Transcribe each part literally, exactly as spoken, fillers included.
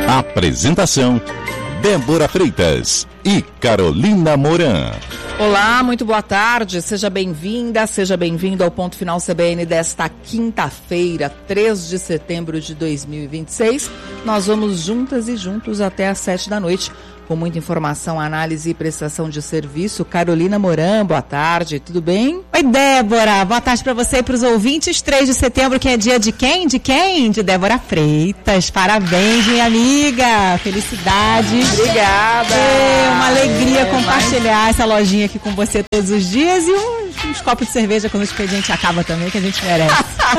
Apresentação: Débora Freitas e Carolina Moran. Olá, muito boa tarde, seja bem-vinda, seja bem-vindo ao Ponto Final C B N desta quinta-feira, três de setembro de dois mil e vinte e seis. Nós vamos juntas e juntos até às sete da noite, com muita informação, análise e prestação de serviço. Carolina Moran, boa tarde, tudo bem? Oi, Débora, boa tarde para você e para os ouvintes. três de setembro, que é dia de quem? De quem? De Débora Freitas. Parabéns, minha amiga. Felicidades. Obrigada. É uma alegria é, compartilhar mas... essa lojinha aqui com você todos os dias e uns, uns copos de cerveja quando o expediente acaba também, que a gente merece.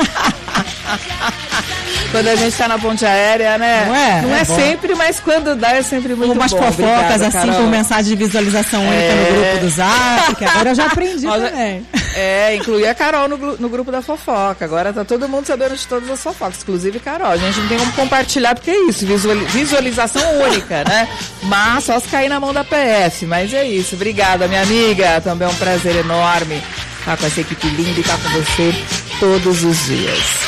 Quando a gente está na ponte aérea, né? Não é? Não é, é sempre, mas quando dá é sempre muito umas bom. Umas fofocas, Obrigada, assim, Carol. com mensagem de visualização única é... no grupo do Zap, que agora eu já aprendi Olha, também. É, incluir a Carol no, no grupo da fofoca. Agora tá todo mundo sabendo de todas as fofocas, inclusive Carol. A gente não tem como compartilhar, porque é isso, visualização única, né? Mas só se cair na mão da P F, mas é isso. Obrigada, minha amiga. Também é um prazer enorme estar com essa equipe linda e estar com você todos os dias.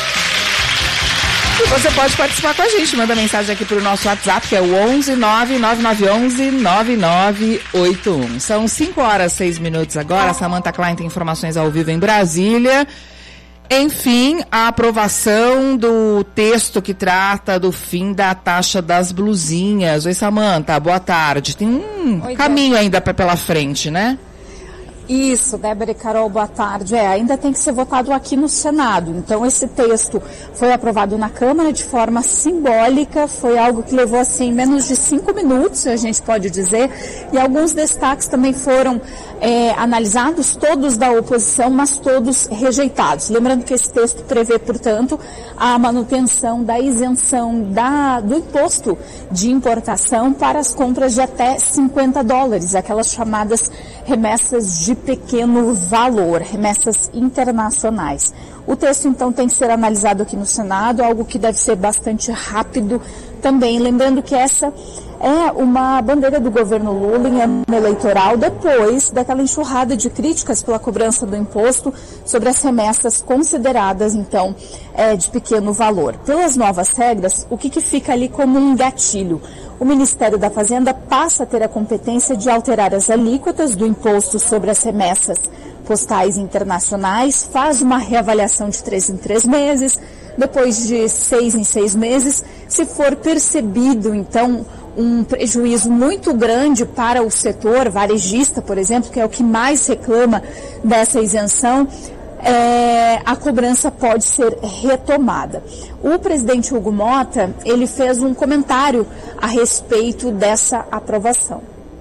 E você pode participar com a gente, manda mensagem aqui para o nosso WhatsApp, que é o onze nove nove nove um um nove nove oito um. São cinco horas e seis minutos agora, a Samantha Klein tem informações ao vivo em Brasília. Enfim, a aprovação do texto que trata do fim da taxa das blusinhas. Oi, Samantha, boa tarde. Tem um Oi, caminho ainda pra, pela frente, né? Isso, Débora e Carol, boa tarde. É, ainda tem que ser votado aqui no Senado. Então, esse texto foi aprovado na Câmara de forma simbólica, foi algo que levou, assim, menos de cinco minutos, a gente pode dizer, e alguns destaques também foram é, analisados, todos da oposição, mas todos rejeitados. Lembrando que esse texto prevê, portanto, a manutenção da isenção da, do imposto de importação para as compras de até cinquenta dólares, aquelas chamadas remessas de pequeno valor, remessas internacionais. O texto, então, tem que ser analisado aqui no Senado, algo que deve ser bastante rápido também. Lembrando que essa é uma bandeira do governo Lula em ano eleitoral, depois daquela enxurrada de críticas pela cobrança do imposto sobre as remessas consideradas, então, é, de pequeno valor. Pelas novas regras, o que, que fica ali como um gatilho? O Ministério da Fazenda passa a ter a competência de alterar as alíquotas do imposto sobre as remessas postais internacionais, faz uma reavaliação de três em três meses, depois de seis em seis meses, se for percebido, então, um prejuízo muito grande para o setor varejista, por exemplo, que é o que mais reclama dessa isenção, É, a cobrança pode ser retomada. O presidente Hugo Mota, ele fez um comentário a respeito dessa aprovação.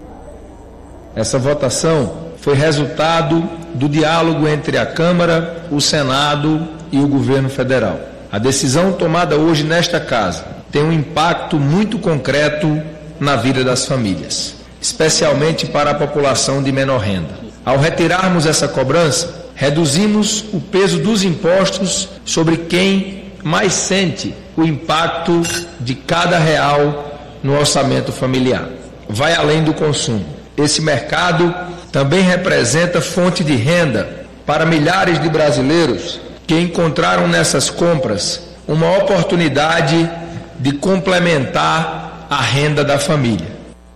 Essa votação foi resultado do diálogo entre a Câmara, o Senado e o governo federal. A decisão tomada hoje nesta casa tem um impacto muito concreto na vida das famílias, especialmente para a população de menor renda. Ao retirarmos essa cobrança, reduzimos o peso dos impostos sobre quem mais sente o impacto de cada real no orçamento familiar. Vai além do consumo. Esse mercado também representa fonte de renda para milhares de brasileiros que encontraram nessas compras uma oportunidade de complementar a renda da família.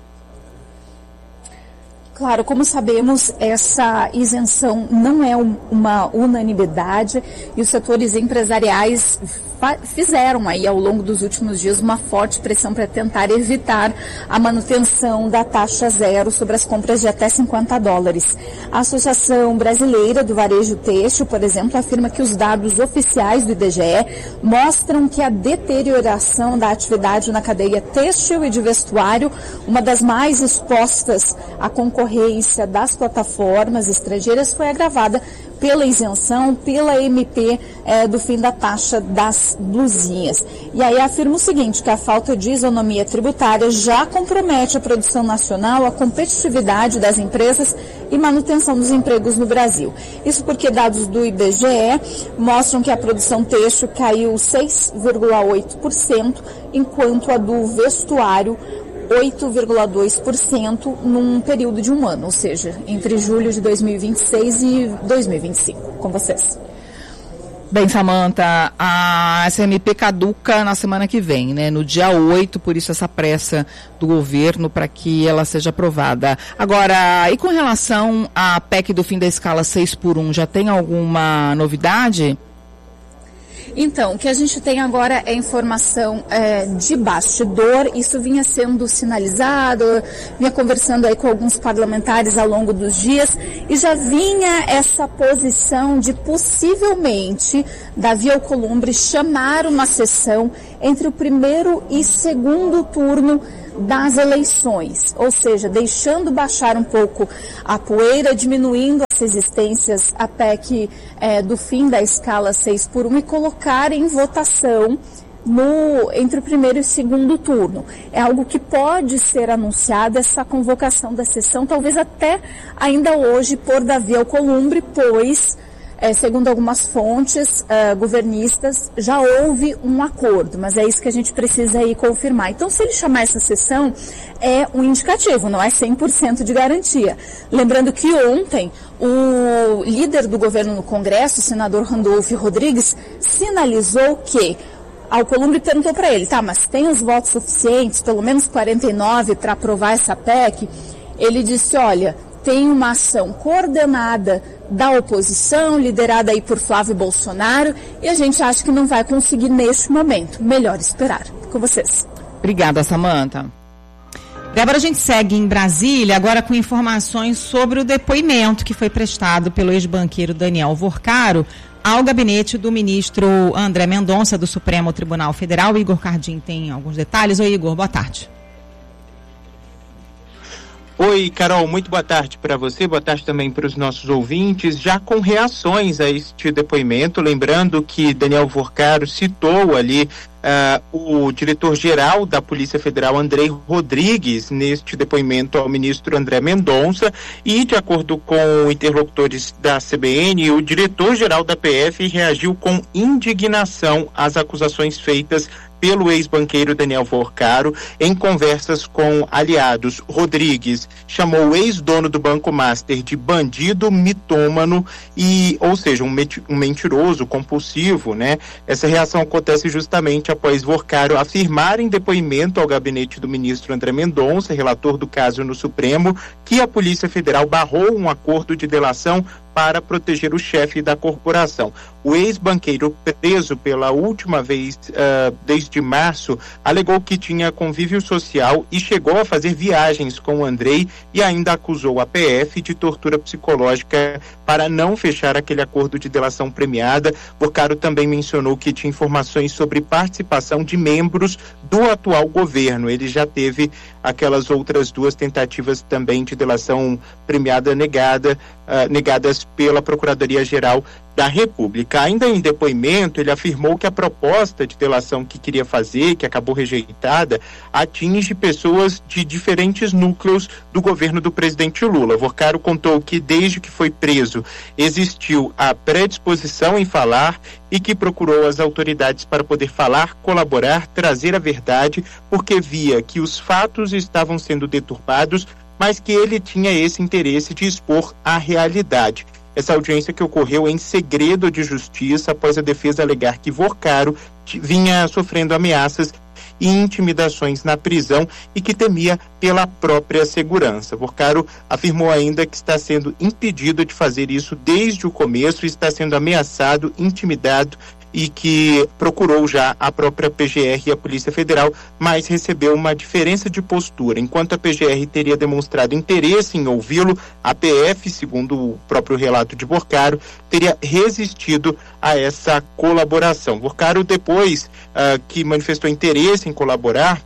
Claro, como sabemos, essa isenção não é um, uma unanimidade e os setores empresariais fizeram aí ao longo dos últimos dias uma forte pressão para tentar evitar a manutenção da taxa zero sobre as compras de até cinquenta dólares. A Associação Brasileira do Varejo Têxtil, por exemplo, afirma que os dados oficiais do I B G E mostram que a deterioração da atividade na cadeia têxtil e de vestuário, uma das mais expostas à concorrência das plataformas estrangeiras, foi agravada pela isenção, pela M P é, do fim da taxa das blusinhas. E aí afirma o seguinte, que a falta de isonomia tributária já compromete a produção nacional, a competitividade das empresas e manutenção dos empregos no Brasil. Isso porque dados do I B G E mostram que a produção têxtil caiu seis vírgula oito por cento, enquanto a do vestuário oito vírgula dois por cento num período de um ano, ou seja, entre julho de dois mil e vinte e seis e dois mil e vinte e cinco. Com vocês. Bem, Samanta, a S M P caduca na semana que vem, né? No dia oito, por isso essa pressa do governo para que ela seja aprovada. Agora, e com relação à P E C do fim da escala seis por um, já tem alguma novidade? Então, o que a gente tem agora é informação é, de bastidor, isso vinha sendo sinalizado, vinha conversando aí com alguns parlamentares ao longo dos dias, e já vinha essa posição de possivelmente Davi Alcolumbre chamar uma sessão entre o primeiro e segundo turno das eleições, ou seja, deixando baixar um pouco a poeira, diminuindo as resistências à P E C é, do fim da escala seis por um e colocar em votação no, entre o primeiro e o segundo turno. É algo que pode ser anunciado, essa convocação da sessão, talvez até ainda hoje por Davi Alcolumbre, pois É, segundo algumas fontes uh, governistas, já houve um acordo, mas é isso que a gente precisa aí confirmar. Então, se ele chamar essa sessão, é um indicativo, não é cem por cento de garantia. Lembrando que ontem, o líder do governo no Congresso, o senador Randolfo Rodrigues, sinalizou que Alcolumbre perguntou para ele, tá, mas tem os votos suficientes, pelo menos quarenta e nove, para aprovar essa P E C? Ele disse, olha, tem uma ação coordenada da oposição, liderada aí por Flávio Bolsonaro, e a gente acha que não vai conseguir neste momento. Melhor esperar. Com vocês. Obrigada, Samanta. Débora, a gente segue em Brasília, agora com informações sobre o depoimento que foi prestado pelo ex-banqueiro Daniel Vorcaro ao gabinete do ministro André Mendonça, do Supremo Tribunal Federal. O Igor Cardim tem alguns detalhes. Oi, Igor, boa tarde. Oi, Carol, muito boa tarde para você, boa tarde também para os nossos ouvintes, já com reações a este depoimento, lembrando que Daniel Vorcaro citou ali uh, o diretor-geral da Polícia Federal, Andrei Rodrigues, neste depoimento ao ministro André Mendonça, e de acordo com interlocutores da C B N, o diretor-geral da P F reagiu com indignação às acusações feitas pelo ex-banqueiro Daniel Vorcaro em conversas com aliados. Rodrigues chamou o ex-dono do Banco Master de bandido, mitômano e, ou seja, um, um mentiroso, compulsivo, né? Essa reação acontece justamente após Vorcaro afirmar em depoimento ao gabinete do ministro André Mendonça, relator do caso no Supremo, que a Polícia Federal barrou um acordo de delação para proteger o chefe da corporação. O ex-banqueiro preso pela última vez, uh, desde março, alegou que tinha convívio social e chegou a fazer viagens com o Andrei e ainda acusou a P F de tortura psicológica para não fechar aquele acordo de delação premiada. Vorcaro também mencionou que tinha informações sobre participação de membros do atual governo. Ele já teve aquelas outras duas tentativas também de delação premiada negada, uh, negadas pela Procuradoria-Geral da República. Ainda em depoimento, ele afirmou que a proposta de delação que queria fazer, que acabou rejeitada, atinge pessoas de diferentes núcleos do governo do presidente Lula. Vorcaro contou que desde que foi preso existiu a predisposição em falar e que procurou as autoridades para poder falar, colaborar, trazer a verdade, porque via que os fatos estavam sendo deturpados, mas que ele tinha esse interesse de expor a realidade. Essa audiência que ocorreu em segredo de justiça após a defesa alegar que Vorcaro vinha sofrendo ameaças e intimidações na prisão e que temia pela própria segurança. Vorcaro afirmou ainda que está sendo impedido de fazer isso desde o começo e está sendo ameaçado, intimidado e que procurou já a própria P G R e a Polícia Federal, mas recebeu uma diferença de postura. Enquanto a P G R teria demonstrado interesse em ouvi-lo, a P F, segundo o próprio relato de Vorcaro, teria resistido a essa colaboração. Vorcaro, depois uh, que manifestou interesse em colaborar,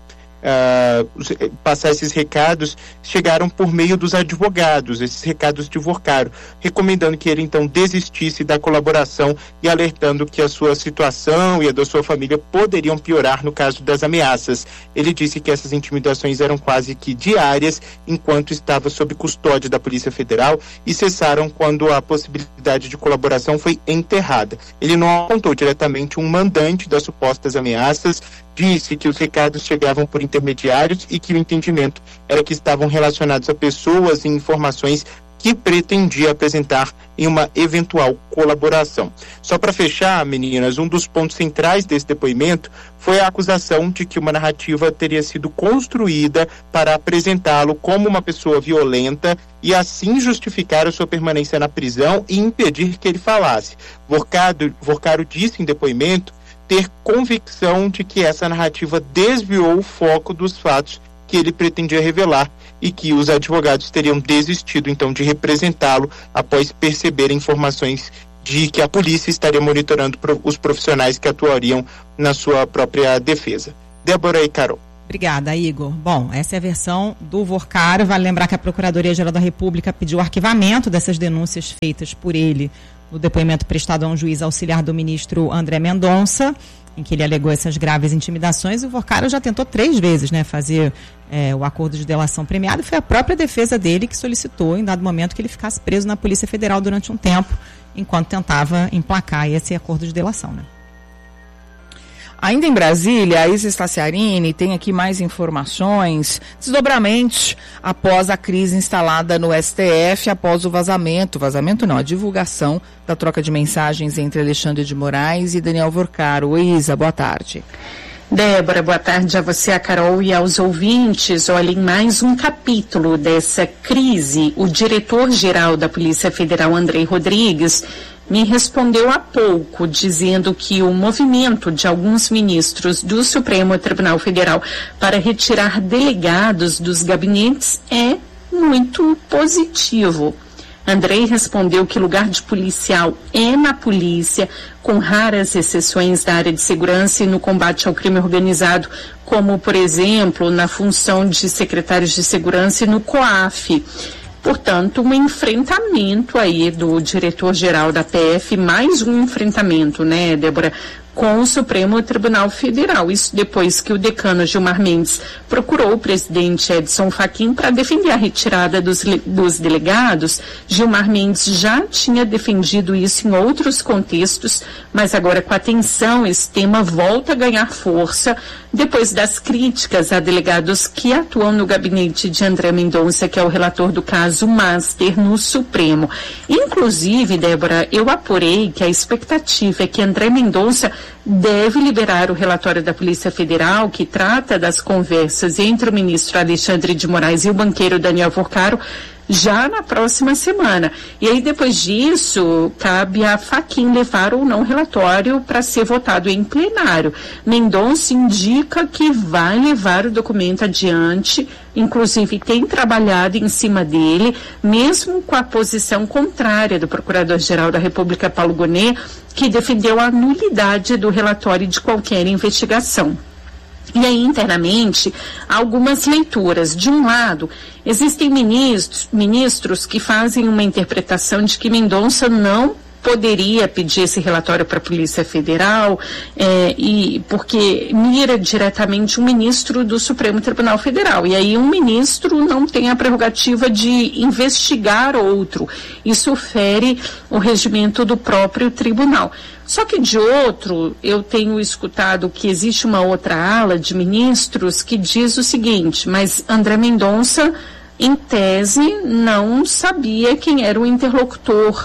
Uh, passar esses recados, chegaram por meio dos advogados, esses recados de Vorcaro, recomendando que ele então desistisse da colaboração e alertando que a sua situação e a da sua família poderiam piorar no caso das ameaças. Ele disse que essas intimidações eram quase que diárias enquanto estava sob custódia da Polícia Federal e cessaram quando a possibilidade de colaboração foi enterrada. Ele não apontou diretamente um mandante das supostas ameaças, disse que os recados chegavam por intermediários e que o entendimento era que estavam relacionados a pessoas e informações que pretendia apresentar em uma eventual colaboração. Só para fechar, meninas, um dos pontos centrais desse depoimento foi a acusação de que uma narrativa teria sido construída para apresentá-lo como uma pessoa violenta e assim justificar a sua permanência na prisão e impedir que ele falasse. Vorcaro, Vorcaro disse em depoimento ter convicção de que essa narrativa desviou o foco dos fatos que ele pretendia revelar e que os advogados teriam desistido então de representá-lo após perceber informações de que a polícia estaria monitorando os profissionais que atuariam na sua própria defesa. Débora e Carol. Obrigada, Igor. Bom, essa é a versão do Vorcaro. Vale lembrar que a Procuradoria-Geral da República pediu o arquivamento dessas denúncias feitas por ele no depoimento prestado a um juiz auxiliar do ministro André Mendonça, em que ele alegou essas graves intimidações. E o Vorcaro já tentou três vezes, né, fazer é, o acordo de delação premiado. Foi a própria defesa dele que solicitou, em dado momento, que ele ficasse preso na Polícia Federal durante um tempo, enquanto tentava emplacar esse acordo de delação, né? Ainda em Brasília, a Isa Staciarini tem aqui mais informações, desdobramentos após a crise instalada no S T F, após o vazamento, vazamento não, a divulgação da troca de mensagens entre Alexandre de Moraes e Daniel Vorcaro. Oi, Isa, boa tarde. Débora, boa tarde a você, a Carol e aos ouvintes. Olha, em mais um capítulo dessa crise, o diretor-geral da Polícia Federal, Andrei Rodrigues, me respondeu há pouco, dizendo que o movimento de alguns ministros do Supremo Tribunal Federal para retirar delegados dos gabinetes é muito positivo. Andrei respondeu que lugar de policial é na polícia, com raras exceções da área de segurança e no combate ao crime organizado, como, por exemplo, na função de secretários de segurança e no COAF. Portanto, um enfrentamento aí do diretor-geral da P F, mais um enfrentamento, né, Débora, com o Supremo Tribunal Federal. Isso depois que o decano Gilmar Mendes procurou o presidente Edson Fachin para defender a retirada dos, dos delegados. Gilmar Mendes já tinha defendido isso em outros contextos, mas agora com a tensão esse tema volta a ganhar força depois das críticas a delegados que atuam no gabinete de André Mendonça, que é o relator do caso Master no Supremo. Inclusive, Débora, eu apurei que a expectativa é que André Mendonça deve liberar o relatório da Polícia Federal, que trata das conversas entre o ministro Alexandre de Moraes e o banqueiro Daniel Vorcaro, já na próxima semana. E aí, depois disso, cabe a Fachin levar ou não o relatório para ser votado em plenário. Mendonça indica que vai levar o documento adiante, inclusive tem trabalhado em cima dele, mesmo com a posição contrária do Procurador-Geral da República, Paulo Gonet, que defendeu a nulidade do relatório de qualquer investigação. E aí, internamente, algumas leituras. De um lado, existem ministros, ministros que fazem uma interpretação de que Mendonça não poderia pedir esse relatório para a Polícia Federal, é, e porque mira diretamente um ministro do Supremo Tribunal Federal. E aí um ministro não tem a prerrogativa de investigar outro. Isso fere o regimento do próprio tribunal. Só que de outro, eu tenho escutado que existe uma outra ala de ministros que diz o seguinte: mas André Mendonça, em tese, não sabia quem era o interlocutor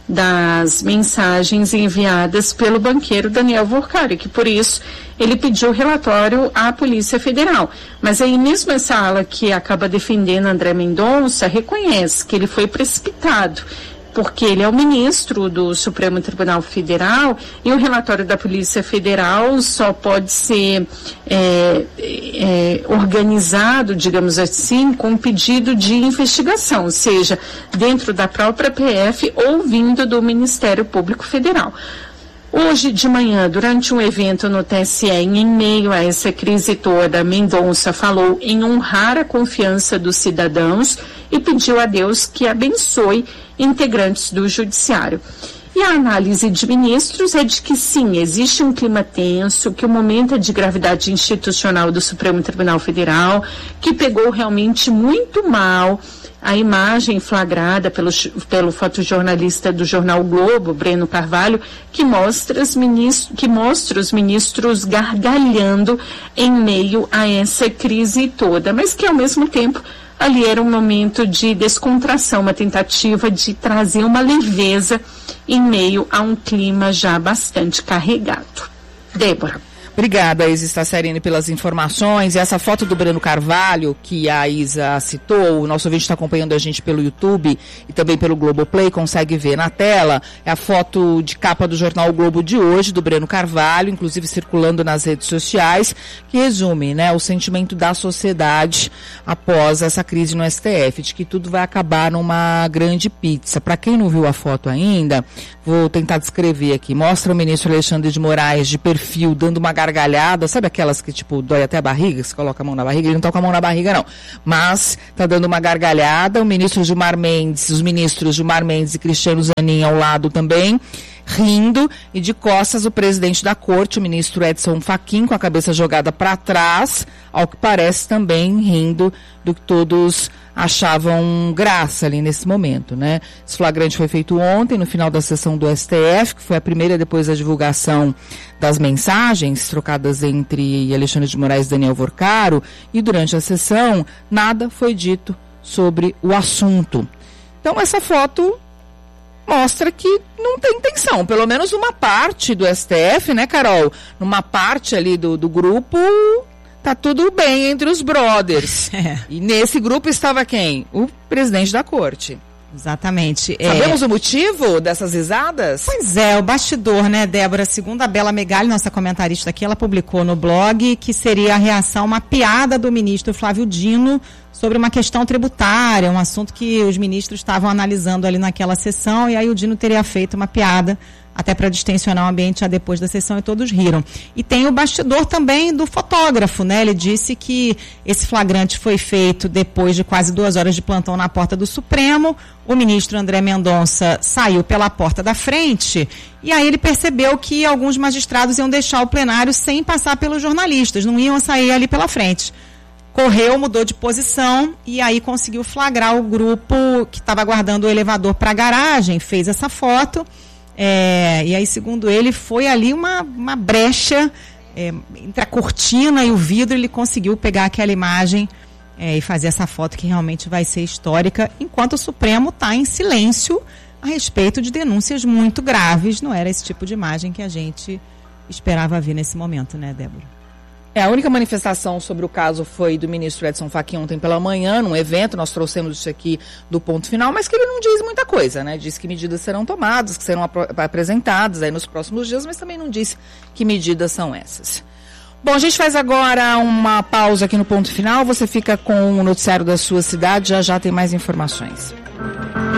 das mensagens enviadas pelo banqueiro Daniel Vorcaro, e que por isso ele pediu relatório à Polícia Federal. Mas aí mesmo essa ala que acaba defendendo André Mendonça reconhece que ele foi precipitado, porque ele é o ministro do Supremo Tribunal Federal e o relatório da Polícia Federal só pode ser é, é, organizado, digamos assim, com pedido de investigação, seja dentro da própria P F ou vindo do Ministério Público Federal. Hoje de manhã, durante um evento no T S E, em meio a essa crise toda, Mendonça falou em honrar a confiança dos cidadãos e pediu a Deus que abençoe integrantes do Judiciário. E a análise de ministros é de que sim, existe um clima tenso, que o momento é de gravidade institucional do Supremo Tribunal Federal, que pegou realmente muito mal a imagem flagrada pelo, pelo fotojornalista do jornal o Globo, Breno Carvalho, que mostra, os ministros, que mostra os ministros gargalhando em meio a essa crise toda, mas que ao mesmo tempo ali era um momento de descontração, uma tentativa de trazer uma leveza em meio a um clima já bastante carregado. Débora. Obrigada, Isa Stacierini, pelas informações. E essa foto do Breno Carvalho, que a Isa citou, o nosso ouvinte está acompanhando a gente pelo YouTube e também pelo Globoplay, consegue ver na tela. É a foto de capa do jornal O Globo de hoje, do Breno Carvalho, inclusive circulando nas redes sociais, que resume, né, o sentimento da sociedade após essa crise no S T F, de que tudo vai acabar numa grande pizza. Para quem não viu a foto ainda, vou tentar descrever aqui. Mostra o ministro Alexandre de Moraes de perfil, dando uma gargalhada, sabe aquelas que, tipo, dói até a barriga, você coloca a mão na barriga? Ele não tá com a mão na barriga, não. Mas tá dando uma gargalhada. O ministro Gilmar Mendes, os ministros Gilmar Mendes e Cristiano Zanin ao lado também, rindo, e de costas o presidente da corte, o ministro Edson Fachin, com a cabeça jogada para trás, ao que parece também rindo do que todos achavam graça ali nesse momento, né? Esse flagrante foi feito ontem, no final da sessão do S T F, que foi a primeira depois da divulgação das mensagens trocadas entre Alexandre de Moraes e Daniel Vorcaro, e durante a sessão nada foi dito sobre o assunto. Então essa foto mostra que não tem intenção, pelo menos uma parte do S T F, né, Carol? Numa parte ali do, do grupo, tá tudo bem entre os brothers. É. E nesse grupo estava quem? O presidente da corte. Exatamente. Sabemos é... o motivo dessas risadas? Pois é, o bastidor, né, Débora? Segundo a Bela Megali, nossa comentarista aqui, ela publicou no blog que seria a reação, uma piada do ministro Flávio Dino sobre uma questão tributária, um assunto que os ministros estavam analisando ali naquela sessão, e aí o Dino teria feito uma piada até para distensionar o ambiente já depois da sessão, e todos riram. E tem o bastidor também do fotógrafo, né? Ele disse que esse flagrante foi feito depois de quase duas horas de plantão na porta do Supremo. O ministro André Mendonça saiu pela porta da frente, e aí ele percebeu que alguns magistrados iam deixar o plenário sem passar pelos jornalistas, não iam sair ali pela frente. Correu, mudou de posição, e aí conseguiu flagrar o grupo que estava aguardando o elevador para a garagem, fez essa foto. É, e aí, segundo ele, foi ali uma, uma brecha é, entre a cortina e o vidro. Ele conseguiu pegar aquela imagem é, e fazer essa foto que realmente vai ser histórica, enquanto o Supremo está em silêncio a respeito de denúncias muito graves. Não era esse tipo de imagem que a gente esperava ver nesse momento, né, Débora? É, a única manifestação sobre o caso foi do ministro Edson Fachin ontem pela manhã, num evento. Nós trouxemos isso aqui do Ponto Final, mas que ele não diz muita coisa, né? Diz que medidas serão tomadas, que serão ap- apresentadas aí nos próximos dias, mas também não disse que medidas são essas. Bom, a gente faz agora uma pausa aqui no Ponto Final. Você fica com o noticiário da sua cidade, já já tem mais informações.